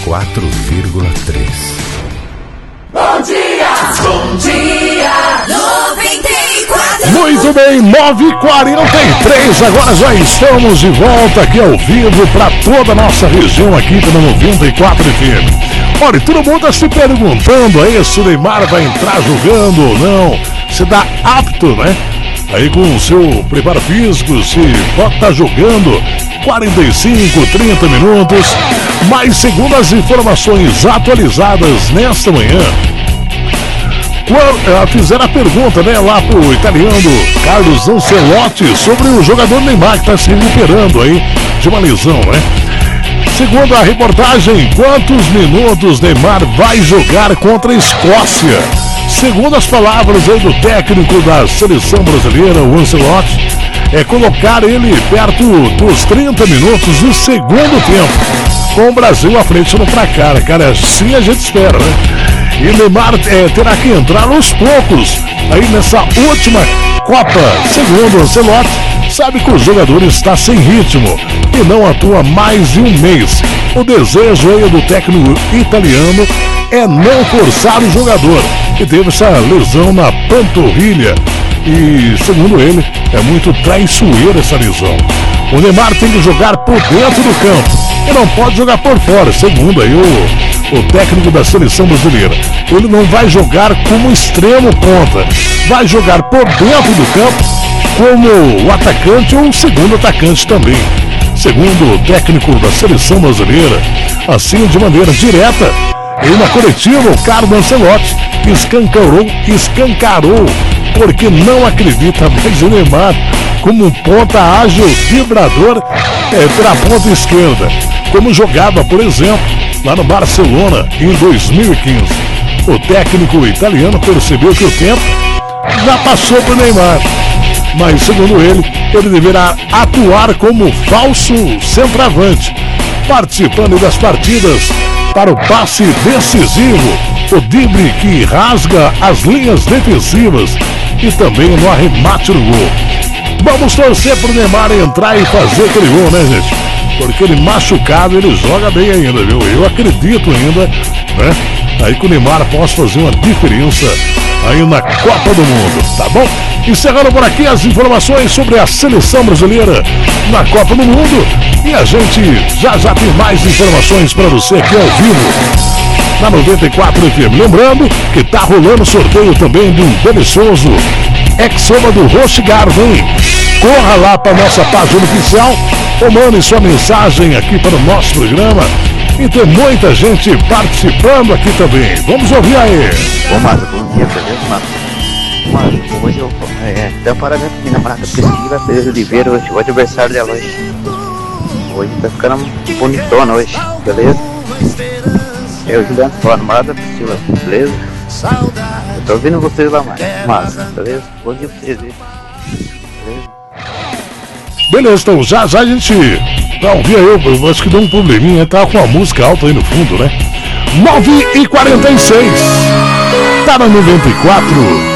Bom dia! Bom dia! 94! Muito bem, 9h43, agora já estamos de volta aqui ao vivo para toda a nossa região aqui pela 94 FM. Olha, todo mundo está se perguntando aí se o Neymar vai entrar jogando ou não, se dá apto, né? Aí com o seu preparo físico, se pode estar jogando 45, 30 minutos. Mas segundo as informações atualizadas nesta manhã, fizeram a pergunta, né, lá pro italiano Carlos Ancelotti sobre o jogador Neymar que está se recuperando aí de uma lesão, né? Segundo a reportagem, quantos minutos Neymar vai jogar contra a Escócia? Segundo as palavras aí do técnico da seleção brasileira, o Ancelotti, é colocar ele perto dos 30 minutos do segundo tempo, com o Brasil à frente no placar, cara, assim a gente espera, né? E Neymar terá que entrar aos poucos aí nessa última Copa. Segundo o Ancelotti, sabe que o jogador está sem ritmo e não atua mais de um mês. O desejo aí do técnico italiano é não forçar o jogador, que teve essa lesão na panturrilha. E, segundo ele, é muito traiçoeira essa lesão. O Neymar tem que jogar por dentro do campo e não pode jogar por fora, segundo aí o técnico da seleção brasileira. Ele não vai jogar como extremo ponta, vai jogar por dentro do campo como o atacante ou o segundo atacante também. Segundo o técnico da seleção brasileira, assim de maneira direta, e na coletiva o Carlos Ancelotti escancarou porque não acredita mais em Neymar como um ponta ágil vibrador pela ponta esquerda, como jogava, por exemplo, lá no Barcelona em 2015. O técnico italiano percebeu que o tempo já passou para o Neymar, mas segundo ele deverá atuar como falso centroavante, participando das partidas para o passe decisivo, o drible que rasga as linhas defensivas e também no arremate do gol. Vamos torcer para o Neymar entrar e fazer aquele gol, né, gente? Porque ele machucado, ele joga bem ainda, viu? Eu acredito ainda, né? Aí que o Neymar possa fazer uma diferença aí na Copa do Mundo, tá bom? Encerrando por aqui as informações sobre a seleção brasileira na Copa do Mundo. E a gente já tem mais informações para você aqui ao vivo na 94 FM. Lembrando que tá rolando sorteio também de um delicioso Exoma do Roche Garden. Corra lá para nossa página oficial ou mande sua mensagem aqui para o nosso programa. E tem muita gente participando aqui também. Vamos ouvir aí. Ô Márcio, bom dia, beleza, Márcio? Márcio, hoje eu dá um parabéns pra minha namorada Priscila Pedro Oliveira, hoje é aniversário dela hoje. Hoje tá ficando bonitona hoje, beleza? Eu, Juliano, sou a namorada Priscila, beleza? Eu tô ouvindo vocês lá, Márcio, beleza? Bom dia pra vocês, beleza? Beleza, então já a gente vai ouvir aí, eu acho que deu um probleminha, tá com a música alta aí no fundo, né? 9h46, tá na 94.